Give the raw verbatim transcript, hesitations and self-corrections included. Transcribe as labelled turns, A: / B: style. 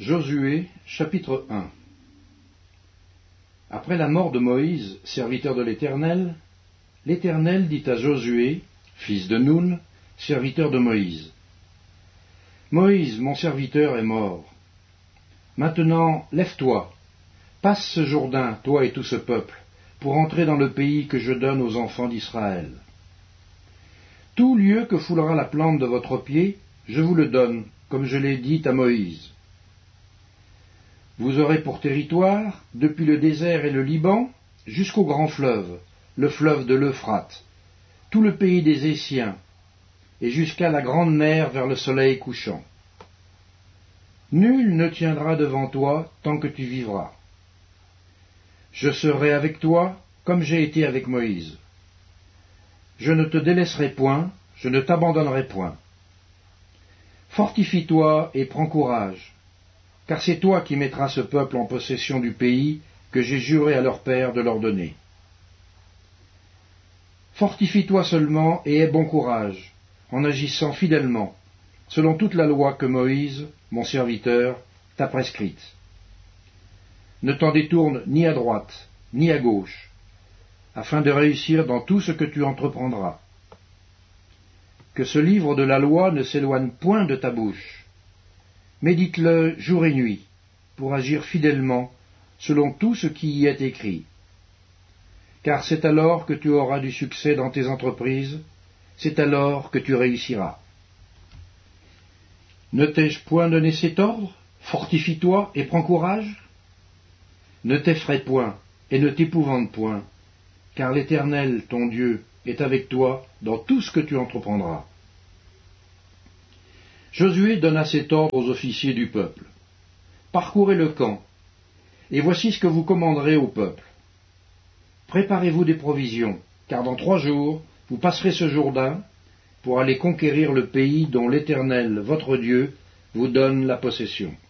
A: Josué, chapitre un. Après la mort de Moïse, serviteur de l'Éternel, l'Éternel dit à Josué, fils de Nun, serviteur de Moïse, « Moïse, mon serviteur, est mort. Maintenant, lève-toi, passe ce Jourdain, toi et tout ce peuple, pour entrer dans le pays que je donne aux enfants d'Israël. Tout lieu que foulera la plante de votre pied, je vous le donne, comme je l'ai dit à Moïse. Vous aurez pour territoire, depuis le désert et le Liban, jusqu'au grand fleuve, le fleuve de l'Euphrate, tout le pays des Essiens, et jusqu'à la grande mer vers le soleil couchant. Nul ne tiendra devant toi tant que tu vivras. Je serai avec toi comme j'ai été avec Moïse. Je ne te délaisserai point, je ne t'abandonnerai point. Fortifie-toi et prends courage, car c'est toi qui mettras ce peuple en possession du pays que j'ai juré à leur père de leur donner. Fortifie-toi seulement et aie bon courage, en agissant fidèlement, selon toute la loi que Moïse, mon serviteur, t'a prescrite. Ne t'en détourne ni à droite, ni à gauche, afin de réussir dans tout ce que tu entreprendras. Que ce livre de la loi ne s'éloigne point de ta bouche. Médite-le jour et nuit, pour agir fidèlement selon tout ce qui y est écrit. Car c'est alors que tu auras du succès dans tes entreprises, c'est alors que tu réussiras. Ne t'ai-je point donné cet ordre? Fortifie-toi et prends courage. Ne t'effraie point et ne t'épouvante point, car l'Éternel, ton Dieu, est avec toi dans tout ce que tu entreprendras. Josué donna cet ordre aux officiers du peuple. Parcourez le camp, et voici ce que vous commanderez au peuple. Préparez-vous des provisions, car dans trois jours, vous passerez ce Jourdain pour aller conquérir le pays dont l'Éternel, votre Dieu, vous donne la possession.